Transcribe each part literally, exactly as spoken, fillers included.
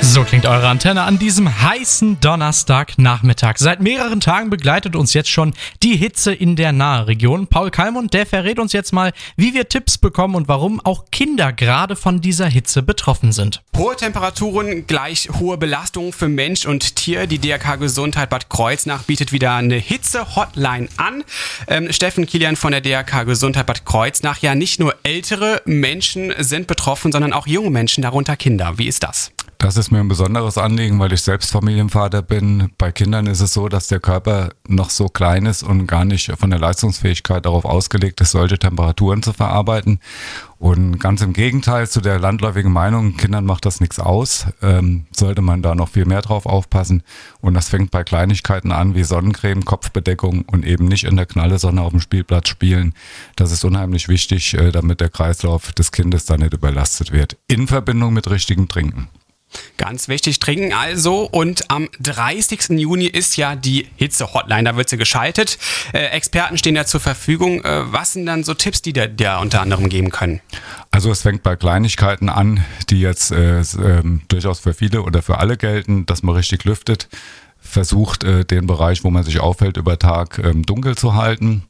So klingt eure Antenne an diesem heißen Donnerstagnachmittag. Seit mehreren Tagen begleitet uns jetzt schon die Hitze in der Nahregion. Paul Kalmund, der verrät uns jetzt mal, wie wir Tipps bekommen und warum auch Kinder gerade von dieser Hitze betroffen sind. Hohe Temperaturen gleich hohe Belastung für Mensch und Tier. Die D R K Gesundheit Bad Kreuznach bietet wieder eine Hitze-Hotline an. Ähm, Steffen Kilian von der D R K Gesundheit Bad Kreuznach. Ja, nicht nur ältere Menschen sind betroffen, sondern auch junge Menschen, darunter Kinder. Wie ist das? Das ist mir ein besonderes Anliegen, weil ich selbst Familienvater bin. Bei Kindern ist es so, dass der Körper noch so klein ist und gar nicht von der Leistungsfähigkeit darauf ausgelegt ist, solche Temperaturen zu verarbeiten. Und ganz im Gegenteil zu der landläufigen Meinung, Kindern macht das nichts aus, ähm, sollte man da noch viel mehr drauf aufpassen. Und das fängt bei Kleinigkeiten an wie Sonnencreme, Kopfbedeckung und eben nicht in der knalle Sonne auf dem Spielplatz spielen. Das ist unheimlich wichtig, äh, damit der Kreislauf des Kindes da nicht überlastet wird. In Verbindung mit richtigem Trinken. Ganz wichtig, trinken also. Und am dreißigsten Juni ist ja die Hitze-Hotline, da wird sie geschaltet. Äh, Experten stehen ja zur Verfügung. Äh, was sind dann so Tipps, die da, da unter anderem geben können? Also es fängt bei Kleinigkeiten an, die jetzt äh, äh, durchaus für viele oder für alle gelten, dass man richtig lüftet. Versucht äh, den Bereich, wo man sich aufhält, über Tag äh, dunkel zu halten.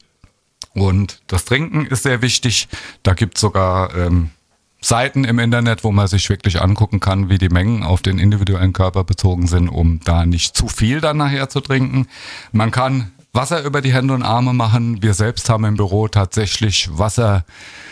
Und das Trinken ist sehr wichtig. Da gibt es sogar ähm, Seiten im Internet, wo man sich wirklich angucken kann, wie die Mengen auf den individuellen Körper bezogen sind, um da nicht zu viel dann nachher zu trinken. Man kann Wasser über die Hände und Arme machen. Wir selbst haben im Büro tatsächlich Wasser,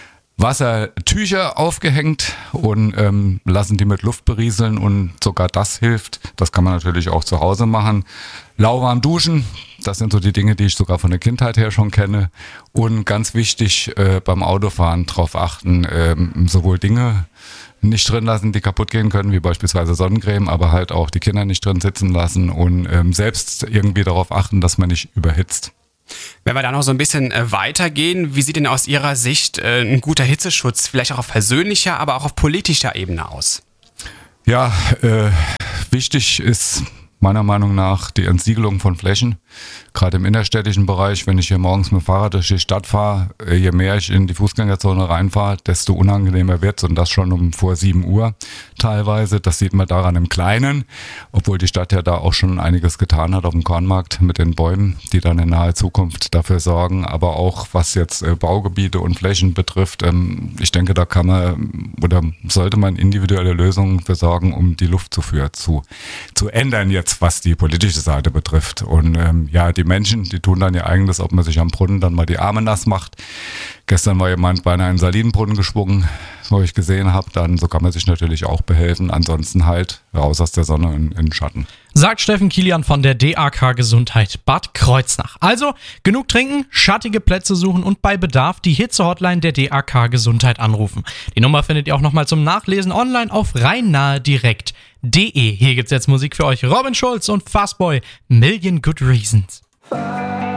Wassertücher aufgehängt und ähm, lassen die mit Luft berieseln und sogar das hilft. Das kann man natürlich auch zu Hause machen. Lauwarm duschen, das sind so die Dinge, die ich sogar von der Kindheit her schon kenne. Und ganz wichtig, äh, beim Autofahren drauf achten, ähm, sowohl Dinge nicht drin lassen, die kaputt gehen können, wie beispielsweise Sonnencreme, aber halt auch die Kinder nicht drin sitzen lassen und ähm, selbst irgendwie darauf achten, dass man nicht überhitzt. Wenn wir da noch so ein bisschen äh, weitergehen, wie sieht denn aus Ihrer Sicht äh, ein guter Hitzeschutz vielleicht auch auf persönlicher, aber auch auf politischer Ebene aus? Ja, äh, wichtig ist meiner Meinung nach die Entsiegelung von Flächen, gerade im innerstädtischen Bereich. Wenn ich hier morgens mit dem Fahrrad durch die Stadt fahre, je mehr ich in die Fußgängerzone reinfahre, desto unangenehmer wird es und das schon um vor sieben Uhr teilweise. Das sieht man daran im Kleinen, obwohl die Stadt ja da auch schon einiges getan hat auf dem Kornmarkt mit den Bäumen, die dann in naher Zukunft dafür sorgen. Aber auch was jetzt äh, Baugebiete und Flächen betrifft, ähm, ich denke, da kann man oder sollte man individuelle Lösungen für sorgen, um die Luftzufuhr zu, zu ändern jetzt, was die politische Seite betrifft. Und ähm, ja, die Menschen, die tun dann ihr eigenes, ob man sich am Brunnen dann mal die Arme nass macht. Gestern war jemand beinahe in einen Salinenbrunnen geschwungen, wo ich gesehen habe. Dann so kann man sich natürlich auch behelfen. Ansonsten halt raus aus der Sonne in, in den Schatten. Sagt Steffen Kilian von der D R K Gesundheit Bad Kreuznach. Also genug trinken, schattige Plätze suchen und bei Bedarf die Hitze-Hotline der D R K Gesundheit anrufen. Die Nummer findet ihr auch nochmal zum Nachlesen online auf rheinnahedirekt punkt de. Hier gibt's jetzt Musik für euch. Robin Schulz und Fastboy, Million Good Reasons.